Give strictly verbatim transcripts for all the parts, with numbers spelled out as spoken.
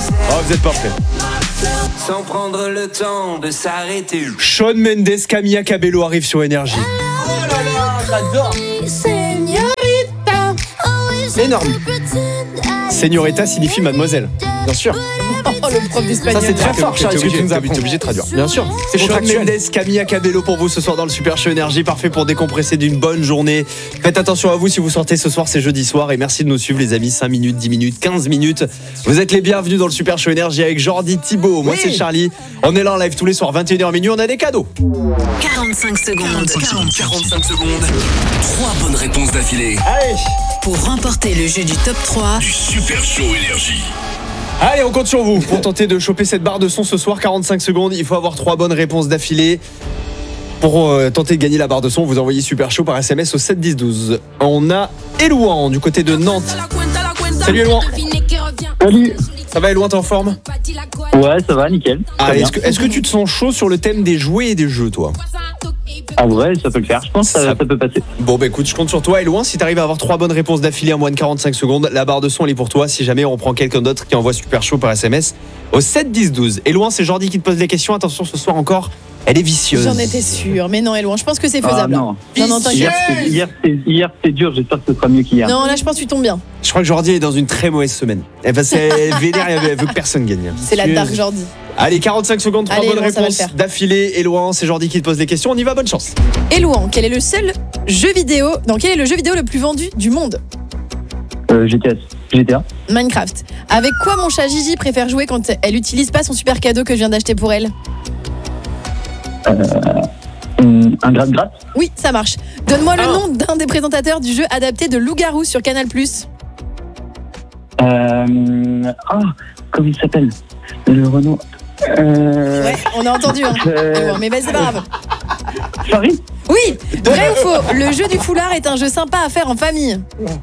Oh, vous êtes pas prêts. Sans prendre le temps de s'arrêter. Shawn Mendes, Camilla Cabello arrive sur Énergie. Oh là là, j'adore. Énorme. Señorita signifie mademoiselle. Bien sûr. Oh, le prof d'espagnol. Ça, c'est très T'es fort, Charles, ce que tu nous obligé, apprends. t'es obligé de traduire. Bien sûr. C'est Shawn contractuel. Mendes, Camilla Cabello pour vous ce soir dans le Super Show Énergie, parfait pour décompresser d'une bonne journée. Faites attention à vous si vous sortez ce soir, c'est jeudi soir et merci de nous suivre les amis, cinq minutes, dix minutes, quinze minutes. Vous êtes les bienvenus dans le Super Show Énergie avec Jordi, Thibaut, moi Oui. c'est Charlie. On est là en live tous les soirs, vingt et une heures minuit, on a des cadeaux. quarante-cinq secondes quarante-cinq secondes. Trois bonnes réponses d'affilée. Allez, pour remporter le jeu du top trois. Du Super Show Énergie. allez, on compte sur vous pour tenter de choper cette barre de son ce soir, quarante-cinq secondes, il faut avoir trois bonnes réponses d'affilée. Pour euh, tenter de gagner la barre de son, vous envoyez Super Show par S M S au sept dix douze. On a Elouan du côté de Nantes. Salut Elouan. Salut. Ça va Elouan, t'es en forme? Ouais, ça va, nickel. Ah, Très bien. est-ce que, est-ce que tu te sens chaud sur le thème des jouets et des jeux, toi? En vrai, ça peut le faire. Je pense que ça, Ça- ça peut passer. Bon bah écoute, je compte sur toi Elouan, si t'arrives à avoir trois bonnes réponses d'affilée en moins de quarante-cinq secondes, la barre de son elle est pour toi. Si jamais on prend quelqu'un d'autre qui envoie Super Show par S M S au sept dix douze. Elouan, c'est Jordi qui te pose des questions, attention ce soir encore, elle est vicieuse. J'en étais sûre, mais non, Elouan, je pense que c'est Ah, faisable. non. non, non, t'inquiète. Hier, c'est- hier, c'est- hier, c'est dur. J'espère que ce sera mieux qu'hier. Non, là, je pense que tu tombes bien. Je crois que Jordi est dans une très mauvaise semaine. Elle, va- elle vénère et elle veut que personne gagne. C'est la dark Jordi. Allez, quarante-cinq secondes, trois Allez, bonnes Elouan, ça va le réponses faire. d'affilée. Elouan, c'est Jordi qui te pose des questions, on y va, bonne chance. Elouan, quel est le seul jeu vidéo, dans quel est le jeu vidéo le plus vendu du monde? Euh, G T S. G T A. Minecraft. Avec quoi mon chat Gigi préfère jouer quand elle utilise pas son super cadeau que je viens d'acheter pour elle? Hum, Un gratte-gratte. Oui, ça marche. Donne-moi le nom d'un des présentateurs du jeu adapté de Loup-garou sur Canal plus. Euh... Ah, comment il s'appelle? Le Renault. Euh... Ouais, on a entendu, hein. Euh, Elouan, mais bah, c'est pas grave. Paris. Oui, vrai ou faux? Le jeu du foulard est un jeu sympa à faire en famille.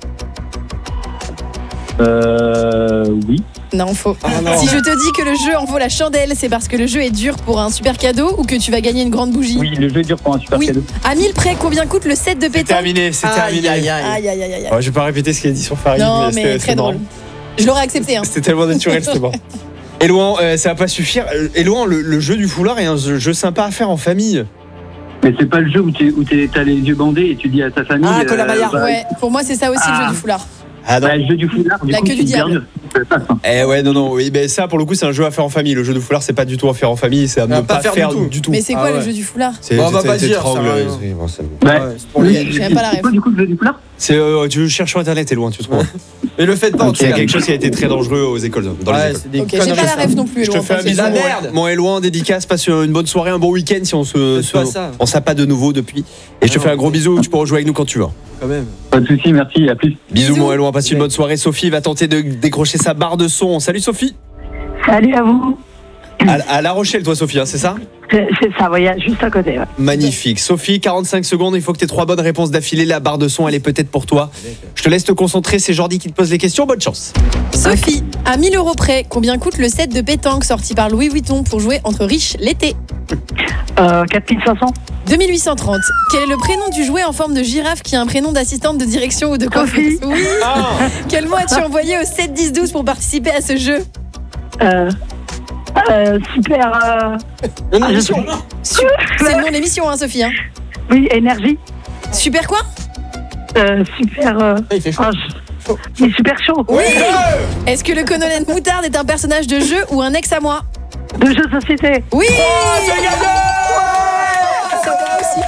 Euh... Oui. Non, faux. non. Si je te dis que le jeu en vaut la chandelle, c'est parce que le jeu est dur pour un super cadeau ou que tu vas gagner une grande bougie? Oui, le jeu est dur pour un super Oui. cadeau. À mille près, combien coûte le set de C'est pétanque? terminé, c'est terminé. Aïe, aïe, aïe. Aïe, aïe, aïe, aïe. Ouais, je vais pas répéter ce qu'il a dit sur Farid, Non, c'était- mais c'était très drôle. marrant. Je l'aurais accepté, hein. C'était tellement naturel, c'était bon. Elouan, euh, ça va pas suffire. Euh, Elouan, le, le jeu du foulard est un jeu, jeu sympa à faire en famille. Mais c'est pas le jeu où t'es- où t'es- t'as les yeux bandés et tu dis à ta famille. Ah, Colabaya. bah, Ouais, pour moi, c'est ça aussi le Ah. jeu du foulard. Ah non. bah, le jeu du foulard, du La coup, queue du c'est hyper diable. dur. Ça passe, hein. Eh ouais, non, non, oui, ben ça pour le coup, c'est un jeu à faire en famille. Le jeu de foulard, c'est pas du tout à faire en famille, c'est à À ne pas pas, faire faire, du tout. du tout. Mais c'est quoi Ah le ouais. jeu du foulard? C'est Bon, on va c'est- pas c'est dire, ça étrangle, sert à rien. c'est- bon, c'est- Ouais. Ouais, c'est pour les gagner. J'ai même pas la C'est ref. quoi du coup le jeu du foulard? C'est euh, tu cherches sur internet, Elouan, tu trouves. Mais le faites pas en tout C'est cas. quelque chose qui a été très dangereux aux écoles, dans les Ouais, écoles. c'est des Ok, j'ai conneries, pas la ça. ref non plus, Je te Elouan, fais un t'inquiète. bisou, la mon- merde. mon Elouan, dédicace, passe une bonne soirée, un bon week-end si on se, Faites pas se- ça. on s'appelle pas de nouveau depuis. Et je te Ah fais non. un gros bisou, tu peux rejouer avec nous quand tu veux. Quand même. Pas de soucis, merci, à plus. Bisous, Bisous. mon Elouan, passe une bonne soirée. Sophie va tenter de décrocher sa barre de son. Salut Sophie. Salut à vous. À, à La Rochelle, toi Sophie, hein, c'est ça? C'est c'est ça, voyez, juste à côté. Ouais. Magnifique. Sophie, quarante-cinq secondes, il faut que tu aies trois bonnes réponses d'affilée. La barre de son, elle est peut-être pour toi. Je te laisse te concentrer, c'est Jordi qui te pose les questions. Bonne chance. Sophie, à mille euros près, combien coûte le set de pétanque sorti par Louis Vuitton pour jouer entre riches l'été? Euh, quatre mille cinq cents. deux mille huit cent trente. Quel est le prénom du jouet en forme de girafe qui a un prénom d'assistante de direction ou de coiffeuse? Sophie. Oui. Quel mot as-tu envoyé au sept dix douze pour participer à ce jeu? Euh, euh, super. Euh, ah, je sais- C'est le nom de l'émission, hein, Sophie. hein. oui, énergie. Super quoi? Euh, super. Euh, Ah, il fait chaud. ah, je- il est super chaud. Oui. Est-ce que le colonel Moutarde est un personnage de jeu ou un ex à moi? De jeux de société. Oui. Oh, Ça va aussi.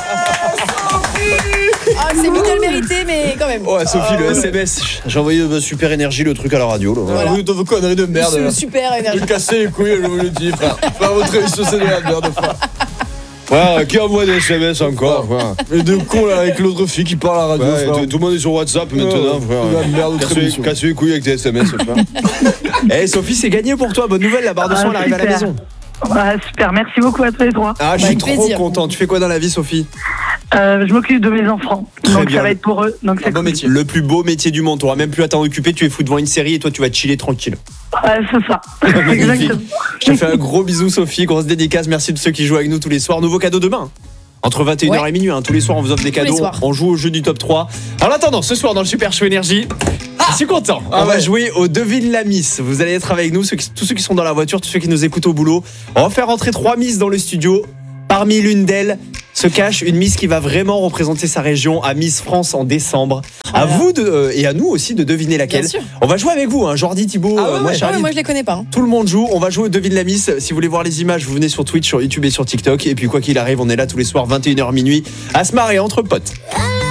Ah, c'est middle mérité, mais quand même. Oh, Sophie, le S M S. J'ai envoyé euh, super énergie, le truc à la radio. Là. Voilà. Oui, dans vos conneries de merde. C'est là. super Je énergie. vais casser les couilles, je vous le dis, frère. Frère, votre émission, c'est de la merde, frère. Ouais, qui envoie des S M S encore frère. Mais de con, là, avec l'autre fille qui parle à la radio, Ouais, frère. tout, tout le monde est sur WhatsApp maintenant, frère. C'est de la merde, notre Casse les- émission. Casse les couilles avec tes S M S, frère. Eh, Sophie, c'est gagné pour toi. Bonne nouvelle, la barre de son, Ah, elle arrive à la super. maison. Ouais, super, merci beaucoup à tous les trois. Ah, je Bah, suis avec trop plaisir. content. Tu fais quoi dans la vie, Sophie? Euh, je m'occupe de mes enfants. Très donc bien. ça va être pour eux. Donc c'est Un beau cool. métier. Le plus beau métier du monde. Tu n'auras même plus à t'en occuper. Tu es fou devant une série et toi, tu vas chiller tranquille. Ouais, c'est ça. Exactement. Je te fais un gros bisou, Sophie. Grosse dédicace. Merci de ceux qui jouent avec nous tous les soirs. Nouveau cadeau demain. Entre vingt et une heures Ouais. et minuit, hein. Tous les soirs on vous offre des Tous les cadeaux, soirs. on joue au jeu du top trois. En attendant, ce soir dans le Super Show Énergie, Je suis content. On Ah va ouais. jouer au Devine la Miss. Vous allez être avec nous, ceux qui- tous ceux qui sont dans la voiture, tous ceux qui nous écoutent au boulot. On va faire entrer trois Miss dans le studio. Parmi l'une d'elles se cache une Miss qui va vraiment représenter sa région à Miss France en décembre. À vous de, euh, et à nous aussi de deviner laquelle. Bien sûr. On va jouer avec vous, hein. Jordi, Thibaut, Ah ouais, euh, moi, ouais. Ah Charlie. ouais, moi je les connais pas. hein. Tout le monde joue, on va jouer au Devine la Miss. Si vous voulez voir les images, vous venez sur Twitch, sur YouTube et sur TikTok. Et puis quoi qu'il arrive, on est là tous les soirs, vingt et une heures minuit, à se marrer entre potes.